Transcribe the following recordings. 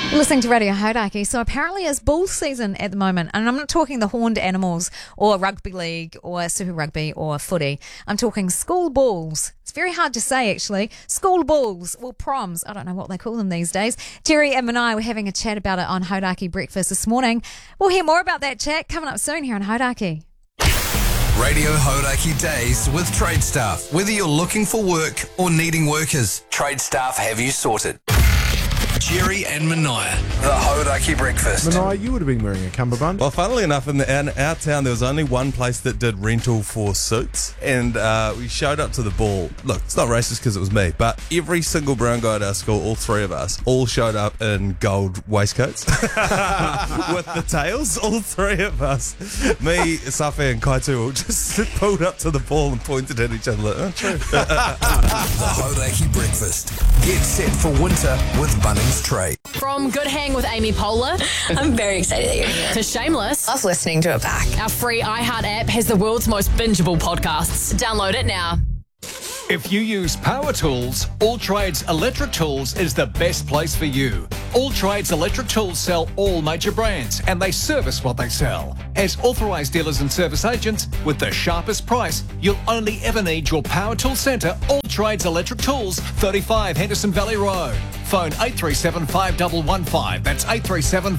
Listening to Radio Hauraki. So apparently it's bull season at the moment, and I'm not talking the horned animals or rugby league or Super Rugby or footy. I'm talking school bulls. It's very hard to say, actually. School bulls, well, proms. I don't know what they call them these days. Jerry and I were having a chat about it on Hauraki Breakfast this morning. We'll hear more about that chat coming up soon here on Hauraki. Radio Hauraki Days with Trade Staff. Whether you're looking for work or needing workers, Trade Staff have you sorted. Jerry and Mania, the Hauraki Breakfast. Mania, you would have been wearing a cummerbund. Well, funnily enough, in our town, there was only one place that did rental for suits, and we showed up to the ball. Look, it's not racist because it was me, but every single brown guy at our school, all three of us, all showed up in gold waistcoats with the tails. All three of us, me, Safi, and Kaitu, all just pulled up to the ball and pointed at each other like, oh, true. The Hauraki Breakfast. Get set for winter with Bunnings Trade. From Good Hang with Amy Poehler I'm very excited that you're here. to Shameless, Love listening to it back. our free iHeart app has the world's most bingeable podcasts. Download it now. If you use power tools, All Trades Electric Tools is the best place for you. All Trades Electric Tools sell all major brands and they service what they sell. As authorised dealers and service agents, with the sharpest price, you'll only ever need your power tool centre, All Trades Electric Tools, 35 Henderson Valley Road. Phone 837 5115. That's 837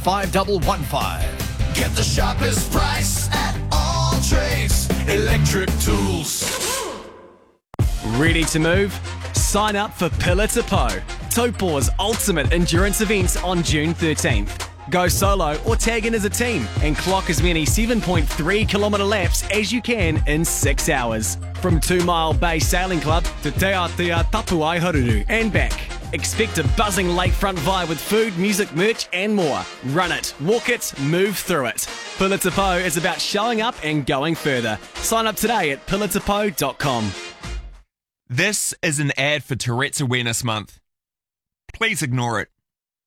5115. Get the sharpest price at All Trades Electric Tools. Ready to move? Sign up for Pillar to Po, Taupo's ultimate endurance events on June 13th. Go solo or tag in as a team and clock as many 7.3 kilometre laps as you can in 6 hours. From 2 Mile Bay Sailing Club to Te Atea Tapu Aiharuru and back. Expect a buzzing lakefront vibe with food, music, merch and more. Run it, walk it, move through it. Pillar to Po is about showing up and going further. Sign up today at pillartopo.com. This is an ad for Tourette's Awareness Month. Please ignore it.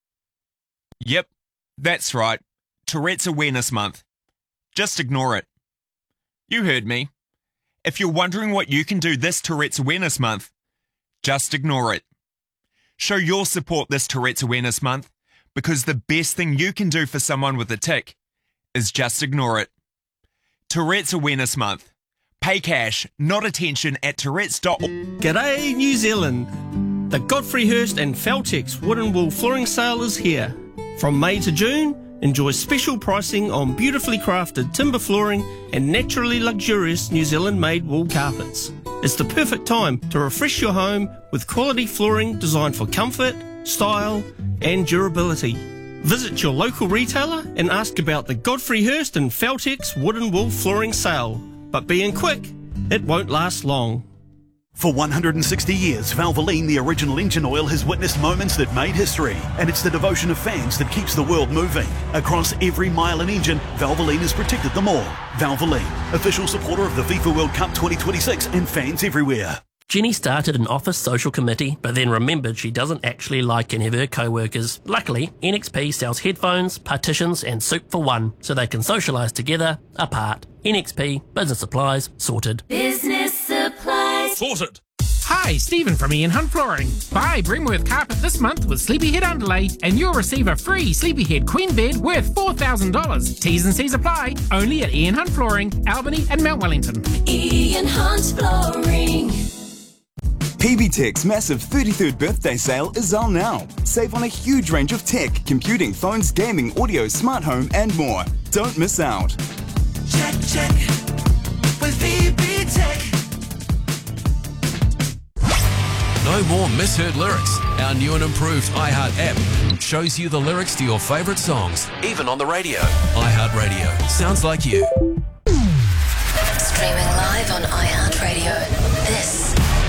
Yep, that's right. Tourette's Awareness Month. Just ignore it. You heard me. If you're wondering what you can do this Tourette's Awareness Month, just ignore it. Show your support this Tourette's Awareness Month because the best thing you can do for someone with a tic is just ignore it. Tourette's Awareness Month. Pay cash, not attention at Tourette's.org. G'day New Zealand! The Godfrey Hirst and Feltex Wood and Wool Flooring Sale is here. From May to June, enjoy special pricing on beautifully crafted timber flooring and naturally luxurious New Zealand-made wool carpets. It's the perfect time to refresh your home with quality flooring designed for comfort, style and durability. Visit your local retailer and ask about the Godfrey Hirst and Feltex Wood and Wool Flooring Sale. But being quick, it won't last long. For 160 years, Valvoline, the original engine oil, has witnessed moments that made history. And it's the devotion of fans that keeps the world moving. Across every mile and engine, Valvoline has protected them all. Valvoline, official supporter of the FIFA World Cup 2026 and fans everywhere. Jenny started an office social committee, but then remembered she doesn't actually like any of her co-workers. Luckily, NXP sells headphones, partitions and soup for one, so they can socialise together, apart. NXP, business supplies, sorted. Business supplies. Sorted. Hi, Stephen from Ian Hunt Flooring. Buy Bremworth carpet this month with Sleepyhead underlay and you'll receive a free Sleepyhead queen bed worth $4,000. T's and C's apply, only at Ian Hunt Flooring, Albany and Mount Wellington. Ian Hunt Flooring. PB Tech's massive 33rd birthday sale is on now. Save on a huge range of tech, computing, phones, gaming, audio, smart home and more. Don't miss out. Check, check. With PB Tech. No more misheard lyrics. Our new and improved iHeart app shows you the lyrics to your favourite songs, even on the radio. iHeart Radio. Sounds like you. Streaming live on iHeartRadio. This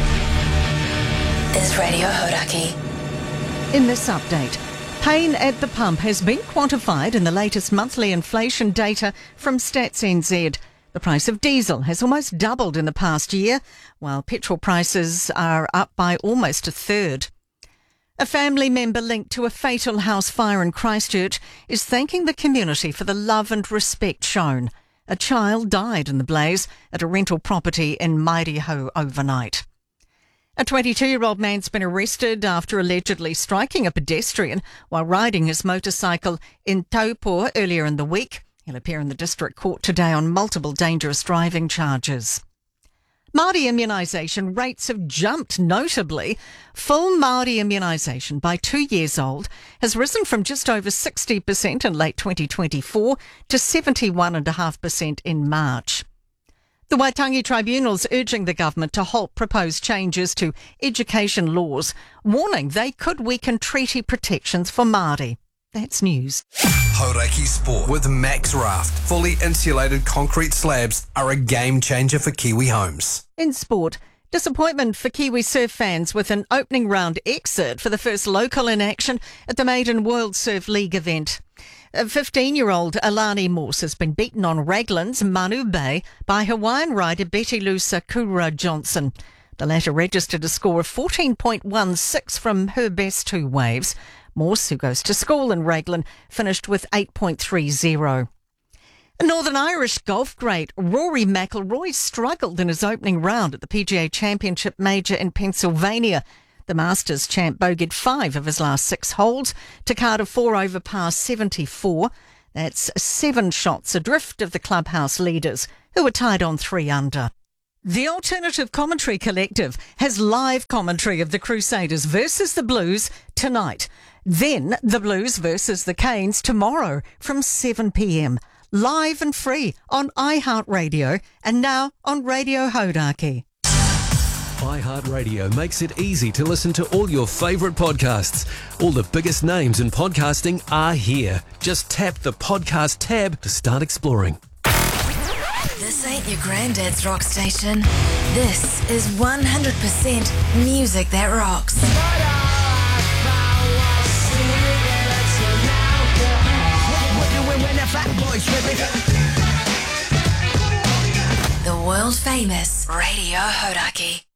is Radio Hauraki. In this update, pain at the pump has been quantified in the latest monthly inflation data from Stats NZ. The price of diesel has almost doubled in the past year, while petrol prices are up by almost a third. A family member linked to a fatal house fire in Christchurch is thanking the community for the love and respect shown. A child died in the blaze at a rental property in Mairiho overnight. A 22-year-old man's been arrested after allegedly striking a pedestrian while riding his motorcycle in Taupo earlier in the week. He'll appear in the district court today on multiple dangerous driving charges. Māori immunisation rates have jumped notably. Full Māori immunisation by 2 years old has risen from just over 60% in late 2024 to 71.5% in March. The Waitangi Tribunal's urging the government to halt proposed changes to education laws, warning they could weaken treaty protections for Māori. That's news. Hauraki Sport with Max Raft. Fully insulated concrete slabs are a game changer for Kiwi homes. In sport, disappointment for Kiwi surf fans with an opening round exit for the first local in action at the Maiden World Surf League event. 15-year-old Alani Morse has been beaten on Raglan's Manu Bay by Hawaiian rider Betty Lou Sakura Johnson. The latter registered a score of 14.16 from her best two waves. Morse, who goes to school in Raglan, finished with 8.30. Northern Irish golf great Rory McIlroy struggled in his opening round at the PGA Championship Major in Pennsylvania. The Masters champ bogeyed 5 of his last 6 holes to card a 4 over par 74. That's 7 shots adrift of the clubhouse leaders, who were tied on 3 under. The Alternative Commentary Collective has live commentary of the Crusaders versus the Blues tonight. Then the Blues versus the Canes tomorrow from 7 p.m. Live and free on iHeartRadio and now on Radio Hauraki. iHeartRadio makes it easy to listen to all your favourite podcasts. All the biggest names in podcasting are here. Just tap the podcast tab to start exploring. This ain't your granddad's rock station. This is 100% music that rocks. The world famous Radio Hauraki.